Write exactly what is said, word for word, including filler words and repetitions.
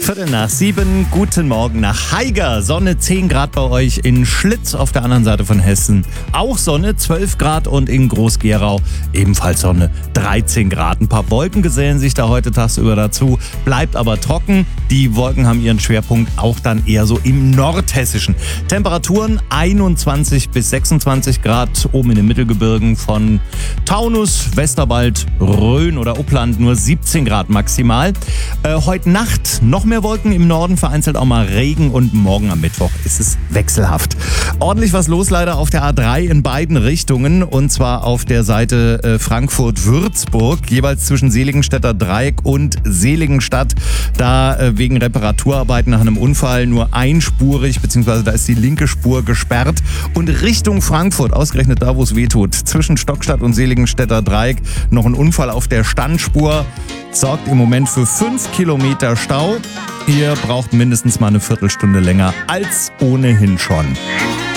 Viertel nach sieben, guten Morgen nach Haiger. Sonne zehn Grad bei euch in Schlitz auf der anderen Seite von Hessen. Auch Sonne zwölf Grad und in Groß-Gerau ebenfalls Sonne dreizehn Grad. Ein paar Wolken gesellen sich da heute tagsüber dazu, bleibt aber trocken. Die Wolken haben ihren Schwerpunkt auch dann eher so im Nordhessischen. Temperaturen einundzwanzig bis sechsundzwanzig Grad oben in den Mittelgebirgen, von Taunus, Westerwald, Rhön oder Uppland nur siebzehn Grad maximal. Äh, heute Nacht noch mehr Wolken im Norden, vereinzelt auch mal Regen und morgen am Mittwoch ist es wechselhaft. Ordentlich was los leider auf der A drei in beiden Richtungen, und zwar auf der Seite äh, Frankfurt-Würzburg, jeweils zwischen Seligenstädter Dreieck und Seligenstadt. Da äh, wegen Reparaturarbeiten nach einem Unfall nur einspurig, beziehungsweise da ist die linke Spur gesperrt. Und Richtung Frankfurt, ausgerechnet da, wo es weh tut, zwischen Stockstadt und Seligenstädter Dreieck noch ein Unfall auf der Standspur. Sorgt im Moment für fünf Kilometer Stau. Ihr braucht mindestens mal eine Viertelstunde länger als ohnehin schon.